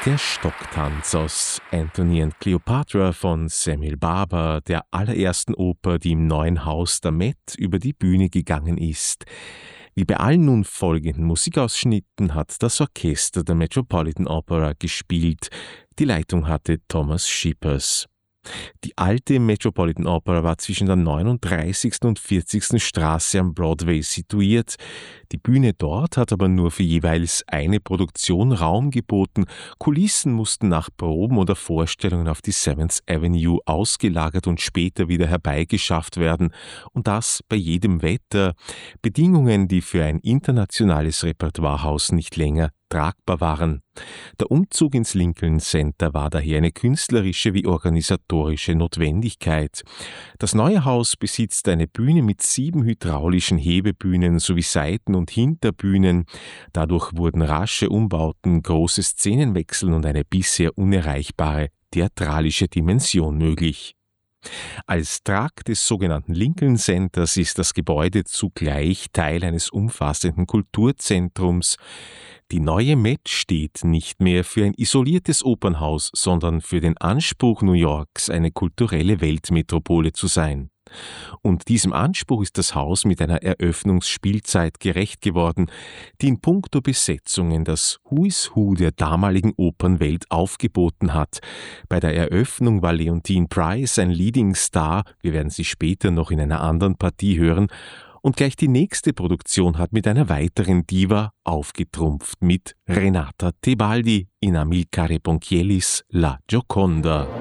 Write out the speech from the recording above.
Der Stocktanz aus Antony and Cleopatra von Samuel Barber, der allerersten Oper, die im Neuen Haus der Met über die Bühne gegangen ist. Wie bei allen nun folgenden Musikausschnitten hat das Orchester der Metropolitan Opera gespielt. Die Leitung hatte Thomas Schippers. Die alte Metropolitan Opera war zwischen der 39. und 40. Straße am Broadway situiert. Die Bühne dort hat aber nur für jeweils eine Produktion Raum geboten. Kulissen mussten nach Proben oder Vorstellungen auf die 7th Avenue ausgelagert und später wieder herbeigeschafft werden. Und das bei jedem Wetter. Bedingungen, die für ein internationales Repertoirehaus nicht länger tragbar waren. Der Umzug ins Lincoln Center war daher eine künstlerische wie organisatorische Notwendigkeit. Das neue Haus besitzt eine Bühne mit 7 hydraulischen Hebebühnen sowie Seiten- und Hinterbühnen. Dadurch wurden rasche Umbauten, große Szenenwechsel und eine bisher unerreichbare theatralische Dimension möglich. Als Trakt des sogenannten Lincoln Centers ist das Gebäude zugleich Teil eines umfassenden Kulturzentrums. Die neue Met steht nicht mehr für ein isoliertes Opernhaus, sondern für den Anspruch New Yorks, eine kulturelle Weltmetropole zu sein. Und diesem Anspruch ist das Haus mit einer Eröffnungsspielzeit gerecht geworden, die in puncto Besetzungen das Who is Who der damaligen Opernwelt aufgeboten hat. Bei der Eröffnung war Leontyne Price ein Leading Star, wir werden sie später noch in einer anderen Partie hören, und gleich die nächste Produktion hat mit einer weiteren Diva aufgetrumpft, mit Renata Tebaldi in Amilcare Ponchiellis La Gioconda.